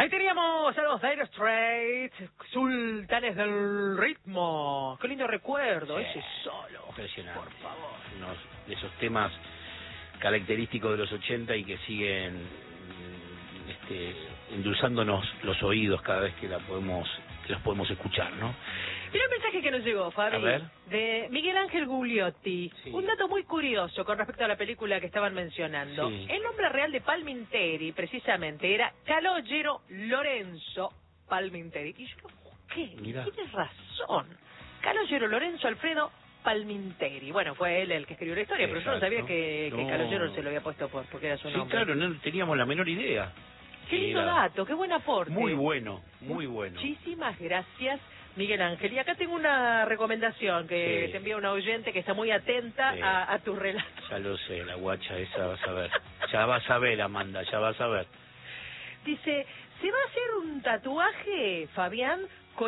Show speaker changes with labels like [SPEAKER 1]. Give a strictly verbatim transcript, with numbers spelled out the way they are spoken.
[SPEAKER 1] Ahí teníamos a los Dire Straits, sultanes del ritmo. Qué lindo recuerdo,
[SPEAKER 2] Sí,
[SPEAKER 1] ese solo.
[SPEAKER 2] impresionante.
[SPEAKER 1] Por favor.
[SPEAKER 2] Unos de esos temas característicos de los ochenta y que siguen este, endulzándonos los oídos cada vez que la podemos, que los podemos escuchar, ¿no?
[SPEAKER 1] Mira el mensaje que nos llegó, Fabi,
[SPEAKER 2] A ver.
[SPEAKER 1] de Miguel Ángel Gugliotti.
[SPEAKER 2] Sí.
[SPEAKER 1] Un dato muy curioso con respecto a la película que estaban mencionando.
[SPEAKER 2] Sí.
[SPEAKER 1] El nombre real de Palminteri, precisamente, era Calogero Lorenzo Palminteri. Y yo lo busqué,
[SPEAKER 2] Mirá.
[SPEAKER 1] tienes razón. Calogero Lorenzo Alfredo Palminteri. Bueno, fue él el que escribió la historia, pero yo no sabía
[SPEAKER 2] Exacto.
[SPEAKER 1] que, que
[SPEAKER 2] No.
[SPEAKER 1] Calogero se lo había puesto por, porque era su
[SPEAKER 2] Sí,
[SPEAKER 1] nombre.
[SPEAKER 2] claro, no teníamos la menor idea.
[SPEAKER 1] Qué lindo
[SPEAKER 2] Era
[SPEAKER 1] dato, qué buen aporte.
[SPEAKER 2] Muy bueno, muy bueno.
[SPEAKER 1] Muchísimas gracias, Miguel Ángel. Y acá tengo una recomendación que
[SPEAKER 2] Sí.
[SPEAKER 1] te envía una oyente que está muy atenta
[SPEAKER 2] Sí.
[SPEAKER 1] a, a tu relato.
[SPEAKER 2] Ya lo sé, la guacha esa vas a ver. Ya vas a ver, Amanda, ya vas a ver.
[SPEAKER 1] Dice, ¿se va a hacer un tatuaje, Fabián,